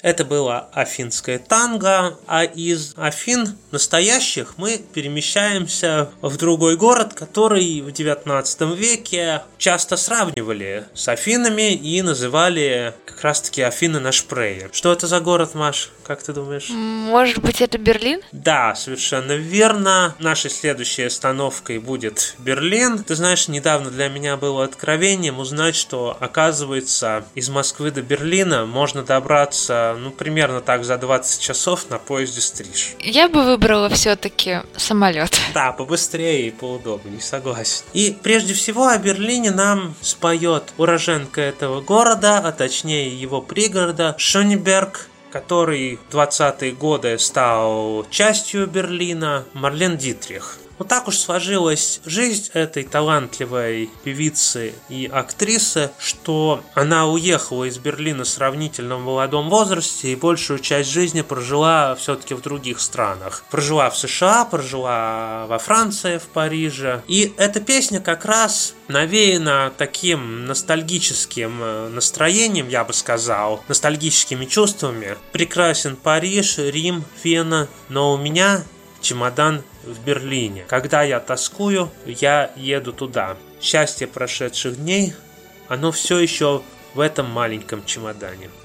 Это было афинское танго, а из Афин настоящих мы перемещаемся в другой город, который в XIX веке часто сравнивали с Афинами и называли как раз-таки Афины на Шпрее. Что это за город, Маш? Как ты думаешь? Может быть, это Берлин? Да, совершенно верно. Нашей следующей остановкой будет Берлин. Ты знаешь, недавно для меня было откровением узнать, что, оказывается, из Москвы до Берлина можно добраться, примерно так за 20 часов на поезде Стриж. Я бы выбрала все-таки самолет. Да, побыстрее и поудобнее, согласен. И прежде всего о Берлине нам споет уроженка этого города, а точнее его пригорода, Шонеберг, который в 20-е годы стал частью Берлина, Марлен Дитрих. Вот так уж сложилась жизнь этой талантливой певицы и актрисы, что она уехала из Берлина в сравнительно молодом возрасте и большую часть жизни прожила все-таки в других странах. Прожила в США, прожила во Франции, в Париже. И эта песня как раз навеяна таким ностальгическим настроением, я бы сказал, ностальгическими чувствами. Прекрасен Париж, Рим, Вена, но у меня чемодан в Берлине. Когда я тоскую, я еду туда. Счастье прошедших дней, оно все еще в этом маленьком чемодане.